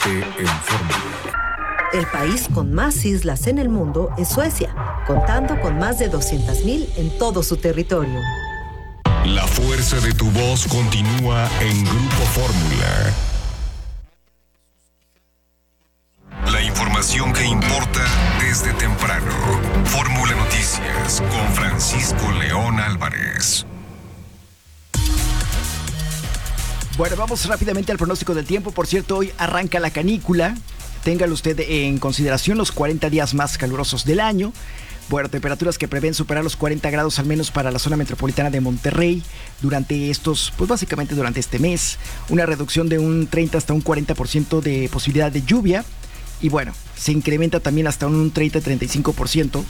en Fórmula. El país con más islas en el mundo es Suecia, contando con más de 200.000 en todo su territorio. La fuerza de tu voz continúa en Grupo Fórmula. La información que importa desde temprano. Fórmula Noticias con Francisco León Álvarez. Bueno, vamos rápidamente al pronóstico del tiempo. Por cierto, hoy arranca la canícula. Téngalo usted en consideración, los 40 días más calurosos del año. Bueno, temperaturas que prevén superar los 40 grados al menos para la zona metropolitana de Monterrey durante estos, pues básicamente durante este mes. Una reducción de un 30 hasta un 40% de posibilidad de lluvia. Y bueno, se incrementa también hasta un 30-35%.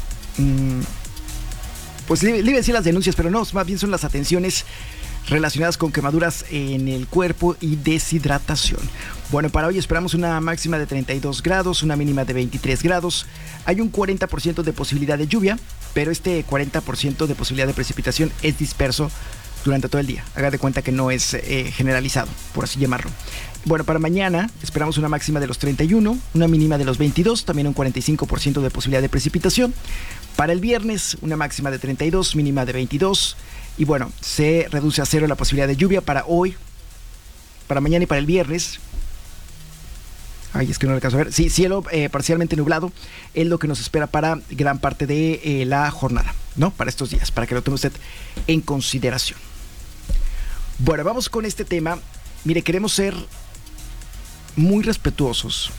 Pues le iba a decir las denuncias, pero no, más bien son las atenciones relacionadas con quemaduras en el cuerpo y deshidratación. Bueno, para hoy esperamos una máxima de 32 grados, una mínima de 23 grados. Hay un 40% de posibilidad de lluvia, pero este 40% de posibilidad de precipitación es disperso durante todo el día. Haga de cuenta que no es generalizado, por así llamarlo. Bueno, para mañana esperamos una máxima de los 31, una mínima de los 22, también un 45% de posibilidad de precipitación. Para el viernes, una máxima de 32, mínima de 22. Y bueno, se reduce a cero la posibilidad de lluvia para hoy, para mañana y para el viernes. Ay, es que no le alcanzo a ver. Sí, cielo parcialmente nublado es lo que nos espera para gran parte de la jornada, ¿no? Para estos días, para que lo tome usted en consideración. Bueno, vamos con este tema. Mire, queremos ser muy respetuosos,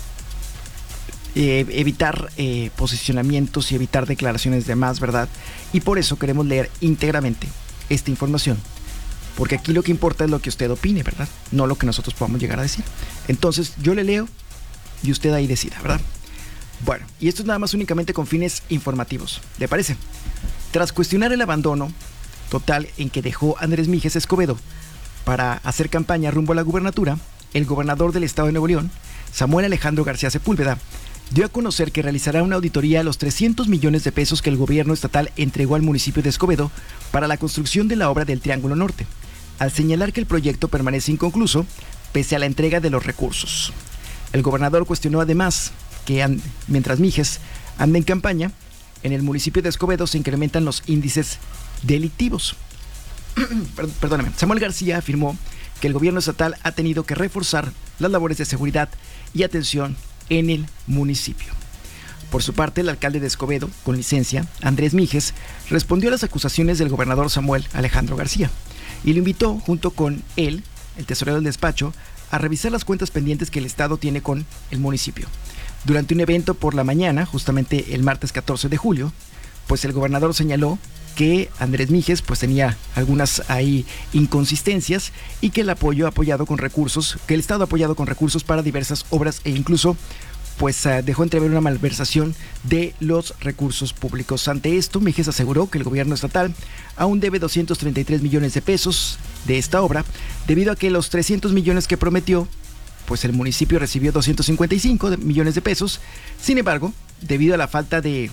evitar posicionamientos y evitar declaraciones de más, ¿verdad? Y por eso queremos leer íntegramente esta información, porque aquí lo que importa es lo que usted opine, ¿verdad? No lo que nosotros podamos llegar a decir. Entonces yo le leo y usted ahí decida, ¿verdad? Bueno, y esto es nada más únicamente con fines informativos, ¿le parece? Tras cuestionar el abandono total en que dejó Andrés Míguez Escobedo para hacer campaña rumbo a la gubernatura, el gobernador del estado de Nuevo León, Samuel Alejandro García Sepúlveda, dio a conocer que realizará una auditoría a los 300 millones de pesos que el gobierno estatal entregó al municipio de Escobedo para la construcción de la obra del Triángulo Norte, al señalar que el proyecto permanece inconcluso pese a la entrega de los recursos. El gobernador cuestionó además que mientras Míguez anda en campaña, en el municipio de Escobedo se incrementan los índices delictivos. Perdóname. Samuel García afirmó que el gobierno estatal ha tenido que reforzar las labores de seguridad y atención en el municipio. Por su parte, el alcalde de Escobedo, con licencia, Andrés Míguez, respondió a las acusaciones del gobernador Samuel Alejandro García y lo invitó, junto con él, el tesorero del despacho, a revisar las cuentas pendientes que el Estado tiene con el municipio. Durante un evento por la mañana, justamente el martes 14 de julio, pues el gobernador señaló que Andrés Míguez pues tenía algunas ahí inconsistencias y que el apoyado con recursos, que el Estado ha apoyado con recursos para diversas obras e incluso pues dejó entrever una malversación de los recursos públicos. Ante esto, Míguez aseguró que el gobierno estatal aún debe 233 millones de pesos de esta obra, debido a que los 300 millones que prometió, pues el municipio recibió 255 millones de pesos. Sin embargo, debido a la falta de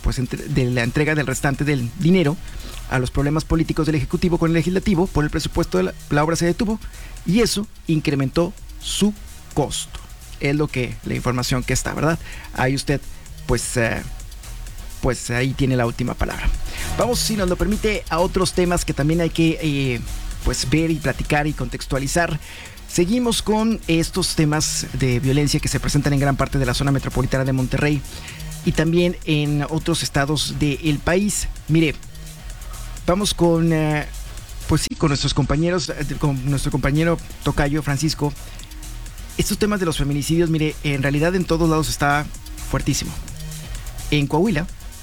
la entrega del restante del dinero, a los problemas políticos del Ejecutivo con el Legislativo, por el presupuesto de la obra se detuvo y eso incrementó su costo. Es la información que está, ¿verdad? Ahí usted, pues ahí tiene la última palabra. Vamos, si nos lo permite, a otros temas que también hay que ver y platicar y contextualizar. Seguimos con estos temas de violencia que se presentan en gran parte de la zona metropolitana de Monterrey y también en otros estados del país. Mire, vamos con nuestros compañeros, con nuestro compañero tocayo Francisco. Estos temas de los feminicidios, mire, en realidad en todos lados está fuertísimo. En Coahuila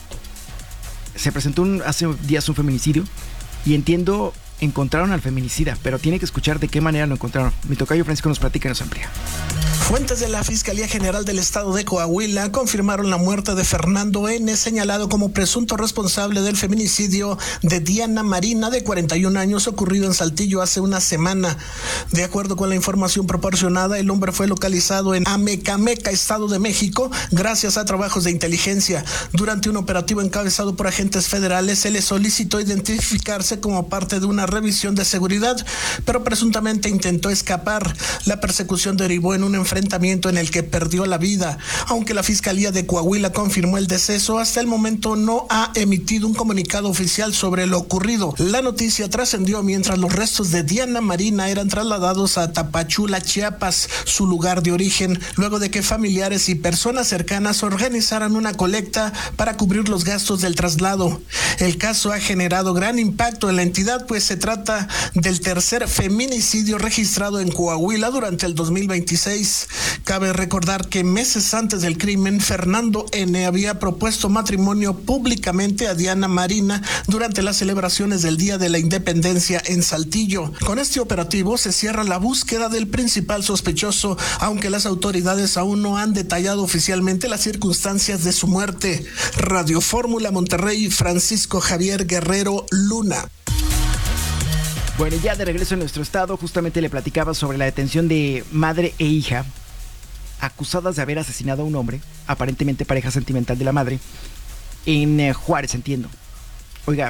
se presentó hace días un feminicidio y entiendo encontraron al feminicida, pero tiene que escuchar de qué manera lo encontraron. Mi tocayo Francisco nos platica y nos amplía. Fuentes de la Fiscalía General del Estado de Coahuila confirmaron la muerte de Fernando N., señalado como presunto responsable del feminicidio de Diana Marina, de 41 años, ocurrido en Saltillo hace una semana. De acuerdo con la información proporcionada, el hombre fue localizado en Amecameca, Estado de México, gracias a trabajos de inteligencia. Durante un operativo encabezado por agentes federales, se le solicitó identificarse como parte de una revisión de seguridad, pero presuntamente intentó escapar. La persecución derivó en un enfrentamiento enfrentamiento en el que perdió la vida. Aunque la Fiscalía de Coahuila confirmó el deceso, hasta el momento no ha emitido un comunicado oficial sobre lo ocurrido. La noticia trascendió mientras los restos de Diana Marina eran trasladados a Tapachula, Chiapas, su lugar de origen, luego de que familiares y personas cercanas organizaran una colecta para cubrir los gastos del traslado. El caso ha generado gran impacto en la entidad, pues se trata del tercer feminicidio registrado en Coahuila durante el 2026. Cabe recordar que meses antes del crimen, Fernando N. había propuesto matrimonio públicamente a Diana Marina durante las celebraciones del Día de la Independencia en Saltillo. Con este operativo se cierra la búsqueda del principal sospechoso, aunque las autoridades aún no han detallado oficialmente las circunstancias de su muerte. Radio Fórmula Monterrey, Francisco Javier Guerrero Luna. Bueno, ya de regreso en nuestro estado, justamente le platicaba sobre la detención de madre e hija acusadas de haber asesinado a un hombre, aparentemente pareja sentimental de la madre, en Juárez, entiendo. Oiga,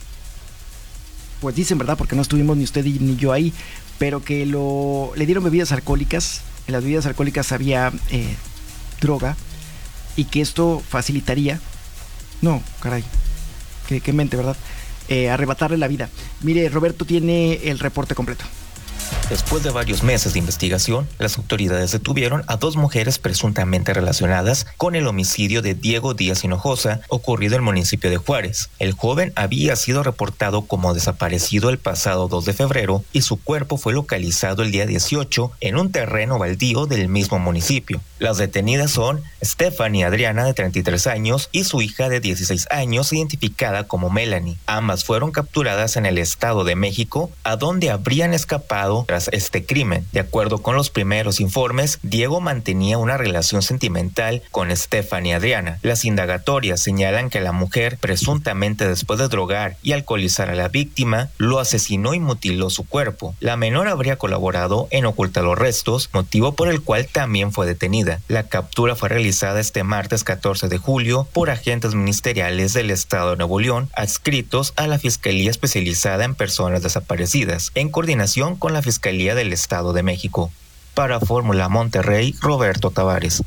pues dicen, ¿verdad? Porque no estuvimos ni usted ni yo ahí, pero que le dieron bebidas alcohólicas. En las bebidas alcohólicas había droga y que esto facilitaría, no, caray, qué mente, ¿verdad? Arrebatarle la vida. Mire, Roberto tiene el reporte completo. Después de varios meses de investigación, las autoridades detuvieron a 2 mujeres presuntamente relacionadas con el homicidio de Diego Díaz Hinojosa, ocurrido en el municipio de Juárez. El joven había sido reportado como desaparecido el pasado 2 de febrero y su cuerpo fue localizado el día 18 en un terreno baldío del mismo municipio. Las detenidas son Stephanie Adriana, de 33 años, y su hija de 16 años, identificada como Melanie. Ambas fueron capturadas en el Estado de México, a donde habrían escapado tras este crimen. De acuerdo con los primeros informes, Diego mantenía una relación sentimental con Stephanie Adriana. Las indagatorias señalan que la mujer, presuntamente después de drogar y alcoholizar a la víctima, lo asesinó y mutiló su cuerpo. La menor habría colaborado en ocultar los restos, motivo por el cual también fue detenida. La captura fue realizada este martes 14 de julio por agentes ministeriales del Estado de Nuevo León, adscritos a la Fiscalía Especializada en Personas Desaparecidas, en coordinación con la Fiscalía del Estado de México. Para Fórmula Monterrey, Roberto Tavares.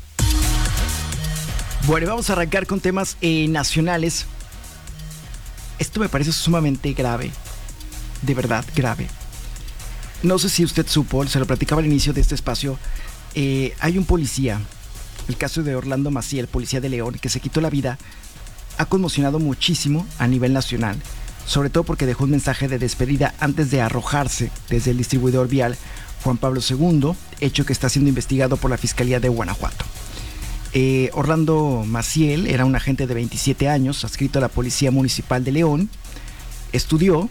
Bueno, vamos a arrancar con temas nacionales. Esto me parece sumamente grave, de verdad grave. No sé si usted supo, se lo platicaba al inicio de este espacio, hay un policía, el caso de Orlando Maciel, policía de León, que se quitó la vida, ha conmocionado muchísimo a nivel nacional, sobre todo porque dejó un mensaje de despedida antes de arrojarse desde el distribuidor vial Juan Pablo II, hecho que está siendo investigado por la Fiscalía de Guanajuato. Orlando Maciel era un agente de 27 años, adscrito a la Policía Municipal de León, estudió,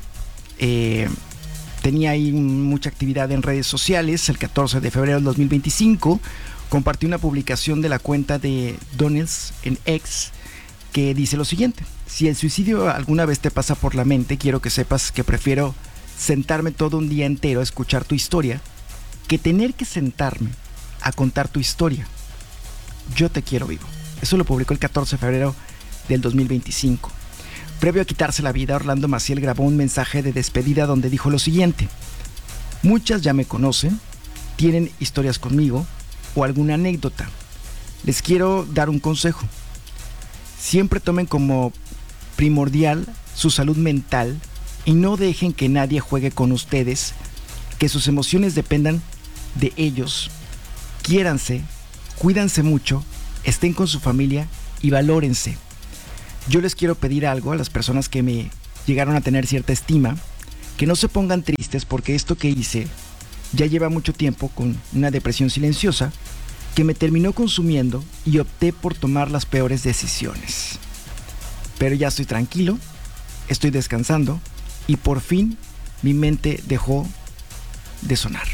tenía ahí mucha actividad en redes sociales. El 14 de febrero del 2025 compartió una publicación de la cuenta de Donels en X que dice lo siguiente: si el suicidio alguna vez te pasa por la mente, quiero que sepas que prefiero sentarme todo un día entero a escuchar tu historia que tener que sentarme a contar tu historia. Yo te quiero vivo. Eso lo publicó el 14 de febrero del 2025. Previo a quitarse la vida, Orlando Maciel grabó un mensaje de despedida donde dijo lo siguiente: muchas ya me conocen, tienen historias conmigo o alguna anécdota. Les quiero dar un consejo. Siempre tomen como primordial su salud mental y no dejen que nadie juegue con ustedes, que sus emociones dependan de ellos. Quiéranse, cuídanse mucho, estén con su familia y valórense. Yo les quiero pedir algo a las personas que me llegaron a tener cierta estima, que no se pongan tristes porque esto que hice ya lleva mucho tiempo con una depresión silenciosa que me terminó consumiendo y opté por tomar las peores decisiones. Pero ya estoy tranquilo, estoy descansando y por fin mi mente dejó de sonar.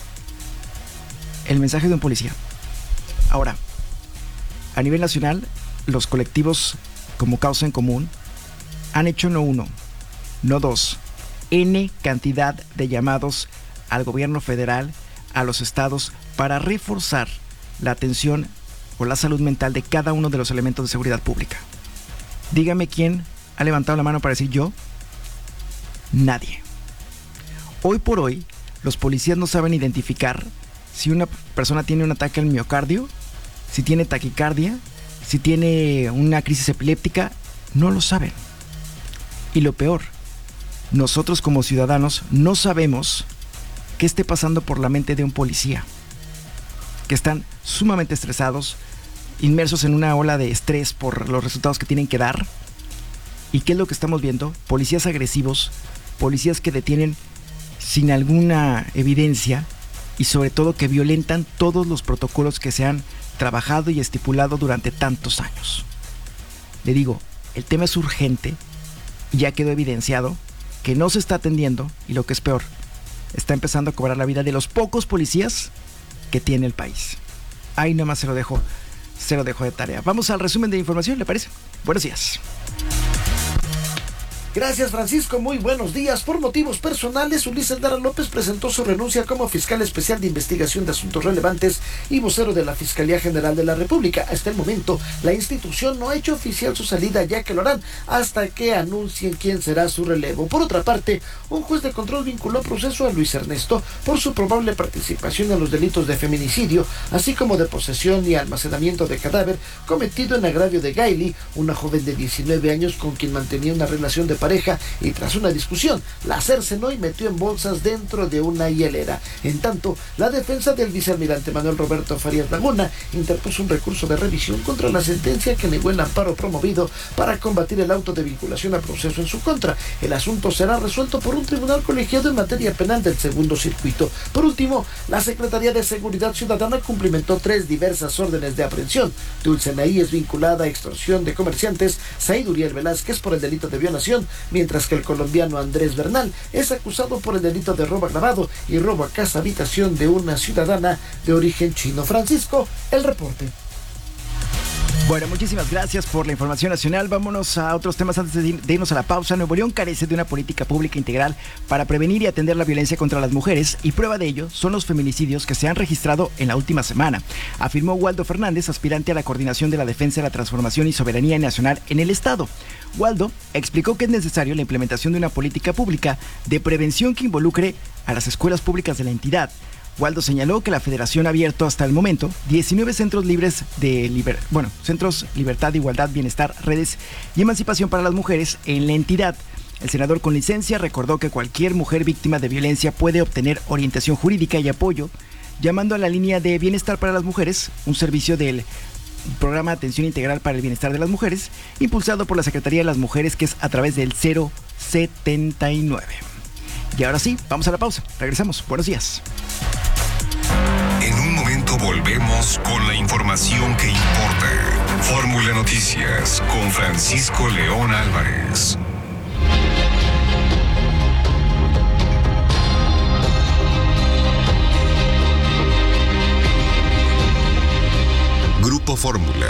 El mensaje de un policía. Ahora, a nivel nacional, los colectivos como Causa en Común han hecho no uno, no dos, N cantidad de llamados al gobierno federal, a los estados, para reforzar la atención o la salud mental de cada uno de los elementos de seguridad pública. Dígame quién ha levantado la mano para decir yo. Nadie. Hoy por hoy, los policías no saben identificar si una persona tiene un ataque al miocardio, si tiene taquicardia, si tiene una crisis epiléptica, no lo saben. Y lo peor, nosotros como ciudadanos no sabemos qué esté pasando por la mente de un policía, que están sumamente estresados, inmersos en una ola de estrés por los resultados que tienen que dar. ¿Y qué es lo que estamos viendo? Policías agresivos, policías que detienen sin alguna evidencia y sobre todo que violentan todos los protocolos que se han trabajado y estipulado durante tantos años. Le digo, el tema es urgente y ya quedó evidenciado que no se está atendiendo y lo que es peor, está empezando a cobrar la vida de los pocos policías que tiene el país. Ahí nomás se lo dejo de tarea. Vamos al resumen de información, ¿le parece? Buenos días. Gracias, Francisco. Muy buenos días. Por motivos personales, Ulises Lara López presentó su renuncia como fiscal especial de investigación de asuntos relevantes y vocero de la Fiscalía General de la República. Hasta el momento, la institución no ha hecho oficial su salida, ya que lo harán hasta que anuncien quién será su relevo. Por otra parte, un juez de control vinculó proceso a Luis Ernesto por su probable participación en los delitos de feminicidio, así como de posesión y almacenamiento de cadáver cometido en agravio de Gaily, una joven de 19 años con quien mantenía una relación de pareja, y tras una discusión la cercenó y metió en bolsas dentro de una hielera. En tanto, la defensa del vicealmirante Manuel Roberto Farías Laguna interpuso un recurso de revisión contra la sentencia que negó el amparo promovido para combatir el auto de vinculación a proceso en su contra. El asunto será resuelto por un tribunal colegiado en materia penal del segundo circuito. Por último, la Secretaría de Seguridad Ciudadana cumplimentó 3 diversas órdenes de aprehensión. Dulce Naí es vinculada a extorsión de comerciantes, Said Uriel Velázquez por el delito de violación, mientras que el colombiano Andrés Bernal es acusado por el delito de robo agravado y robo a casa habitación de una ciudadana de origen chino. Francisco, el reporte. Bueno, muchísimas gracias por la información nacional. Vámonos a otros temas antes de irnos a la pausa. Nuevo León carece de una política pública integral para prevenir y atender la violencia contra las mujeres, y prueba de ello son los feminicidios que se han registrado en la última semana, afirmó Waldo Fernández, aspirante a la coordinación de la defensa de la transformación y soberanía nacional en el Estado. Waldo explicó que es necesario la implementación de una política pública de prevención que involucre a las escuelas públicas de la entidad. Waldo señaló que la Federación ha abierto hasta el momento 19 centros libres de centros Libertad, Igualdad, Bienestar, Redes y Emancipación para las Mujeres en la entidad. El senador con licencia recordó que cualquier mujer víctima de violencia puede obtener orientación jurídica y apoyo llamando a la línea de Bienestar para las Mujeres, un servicio del Programa de Atención Integral para el Bienestar de las Mujeres, impulsado por la Secretaría de las Mujeres, que es a través del 079. Y ahora sí, vamos a la pausa. Regresamos. Buenos días. En un momento volvemos con la información que importa. Fórmula Noticias con Francisco León Álvarez. Grupo Fórmula.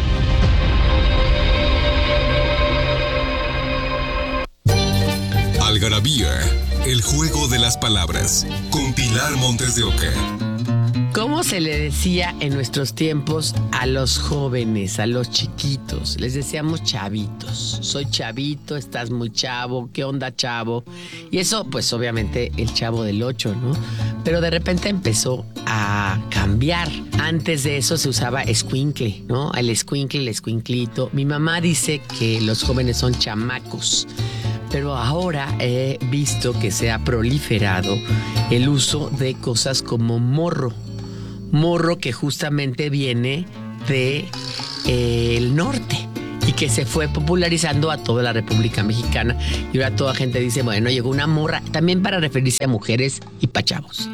Algarabía, el juego de las palabras, con Pilar Montes de Oca. ¿Cómo se le decía en nuestros tiempos a los jóvenes, a los chiquitos? Les decíamos chavitos. Soy chavito, estás muy chavo, ¿qué onda, chavo? Y eso, pues obviamente el Chavo del 8, ¿no? Pero de repente empezó a cambiar. Antes de eso se usaba escuincle, ¿no? El escuincle, el escuinclito. Mi mamá dice que los jóvenes son chamacos. Pero ahora he visto que se ha proliferado el uso de cosas como morro. Morro que justamente viene de el norte y que se fue popularizando a toda la República Mexicana. Y ahora toda gente dice, bueno, llegó una morra, también para referirse a mujeres y pachavos.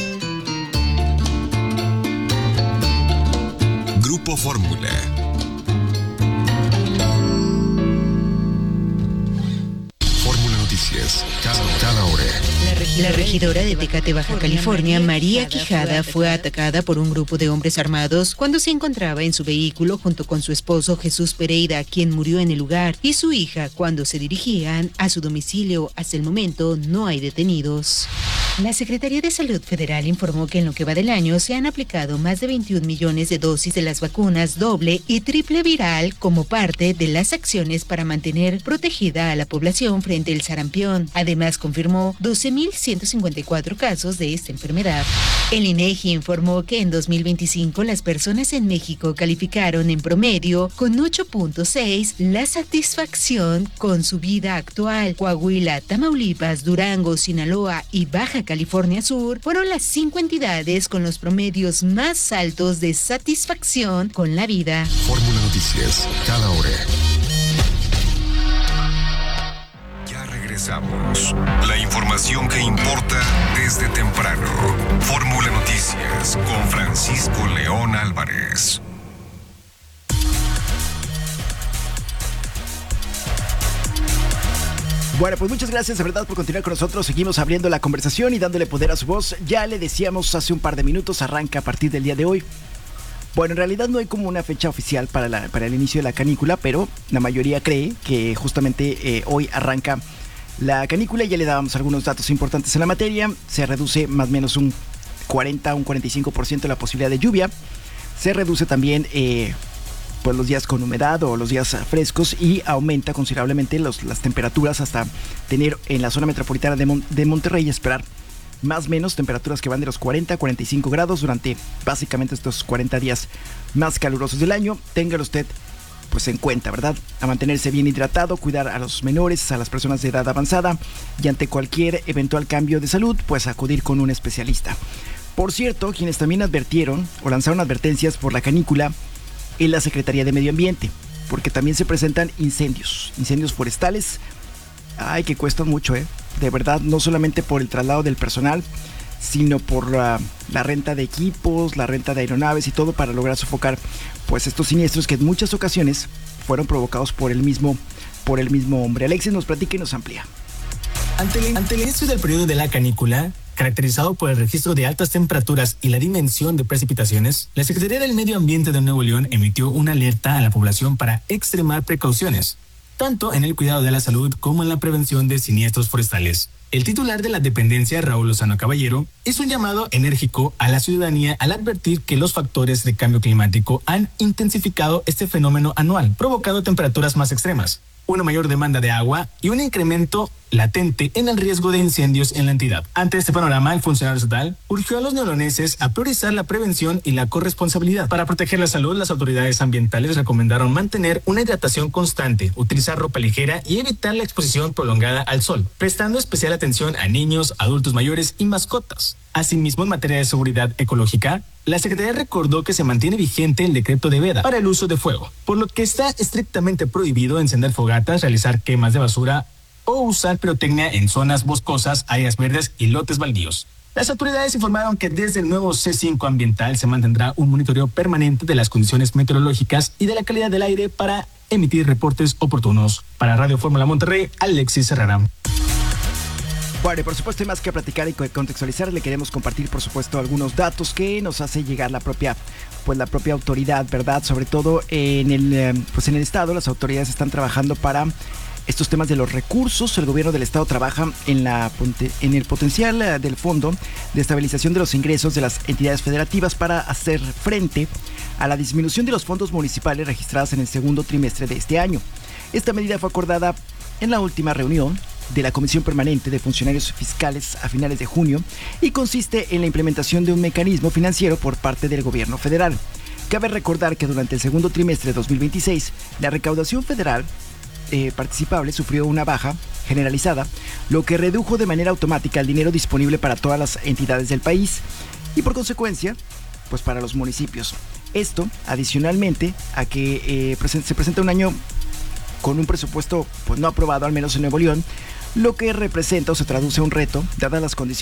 Grupo Fórmula. Cada hora. La regidora de Tecate, Baja California, María Quijada, fue atacada por un grupo de hombres armados cuando se encontraba en su vehículo junto con su esposo Jesús Pereira, quien murió en el lugar, y su hija cuando se dirigían a su domicilio. Hasta el momento no hay detenidos. La Secretaría de Salud Federal informó que en lo que va del año se han aplicado más de 21 millones de dosis de las vacunas doble y triple viral como parte de las acciones para mantener protegida a la población frente al sarampión. Además, confirmó 12.154 casos de esta enfermedad. El INEGI informó que en 2025 las personas en México calificaron en promedio con 8.6 la satisfacción con su vida actual. Coahuila, Tamaulipas, Durango, Sinaloa y Baja California Sur fueron las 5 entidades con los promedios más altos de satisfacción con la vida. Fórmula Noticias, cada hora. Ya regresamos. La información que importa desde temprano. Fórmula Noticias con Francisco León Álvarez. Bueno, pues muchas gracias de verdad por continuar con nosotros. Seguimos abriendo la conversación y dándole poder a su voz. Ya le decíamos hace un par de minutos, arranca a partir del día de hoy. Bueno, en realidad no hay como una fecha oficial para el inicio de la canícula, pero la mayoría cree que justamente hoy arranca la canícula. Ya le dábamos algunos datos importantes en la materia. Se reduce más o menos un 40, un 45% la posibilidad de lluvia. Se reduce también pues los días con humedad o los días frescos y aumenta considerablemente las temperaturas hasta tener en la zona metropolitana de Monterrey esperar más o menos temperaturas que van de los 40 a 45 grados durante básicamente estos 40 días más calurosos del año. Téngalo usted pues en cuenta, ¿verdad? A mantenerse bien hidratado, cuidar a los menores, a las personas de edad avanzada y ante cualquier eventual cambio de salud, pues acudir con un especialista. Por cierto, quienes también advirtieron o lanzaron advertencias por la canícula en la Secretaría de Medio Ambiente, porque también se presentan incendios forestales, que cuestan mucho, de verdad, no solamente por el traslado del personal, sino por la renta de equipos, la renta de aeronaves y todo para lograr sofocar pues estos siniestros que en muchas ocasiones fueron provocados por el mismo hombre. Alexis nos platica y nos amplía. Ante el inicio del periodo de la canícula, caracterizado por el registro de altas temperaturas y la dimensión de precipitaciones, la Secretaría del Medio Ambiente de Nuevo León emitió una alerta a la población para extremar precauciones, tanto en el cuidado de la salud como en la prevención de siniestros forestales. El titular de la dependencia, Raúl Lozano Caballero, hizo un llamado enérgico a la ciudadanía al advertir que los factores de cambio climático han intensificado este fenómeno anual, provocando temperaturas más extremas, una mayor demanda de agua y un incremento latente en el riesgo de incendios en la entidad. Ante este panorama, el funcionario estatal urgió a los neoloneses a priorizar la prevención y la corresponsabilidad. Para proteger la salud, las autoridades ambientales recomendaron mantener una hidratación constante, utilizar ropa ligera y evitar la exposición prolongada al sol, prestando especial atención a niños, adultos mayores y mascotas. Asimismo, en materia de seguridad ecológica, la Secretaría recordó que se mantiene vigente el decreto de veda para el uso de fuego, por lo que está estrictamente prohibido encender fogatas, realizar quemas de basura o usar pirotecnia en zonas boscosas, áreas verdes y lotes baldíos. Las autoridades informaron que desde el nuevo C5 ambiental se mantendrá un monitoreo permanente de las condiciones meteorológicas y de la calidad del aire para emitir reportes oportunos. Para Radio Fórmula Monterrey, Alexis Herrera. Bueno, y por supuesto hay más que platicar y contextualizar. Le queremos compartir, por supuesto, algunos datos que nos hace llegar la propia autoridad, ¿verdad? Sobre todo en el estado, las autoridades están trabajando para estos temas de los recursos. El gobierno del estado trabaja en el potencial del Fondo de Estabilización de los Ingresos de las entidades federativas para hacer frente a la disminución de los fondos municipales registradas en el segundo trimestre de este año. Esta medida fue acordada en la última reunión de la Comisión Permanente de Funcionarios Fiscales a finales de junio y consiste en la implementación de un mecanismo financiero por parte del gobierno federal. Cabe recordar que durante el segundo trimestre de 2026, la recaudación federal participable sufrió una baja generalizada, lo que redujo de manera automática el dinero disponible para todas las entidades del país y por consecuencia, pues para los municipios. Esto, adicionalmente a que se presenta un año con un presupuesto pues no aprobado, al menos en Nuevo León, lo que representa o se traduce a un reto, dadas las condiciones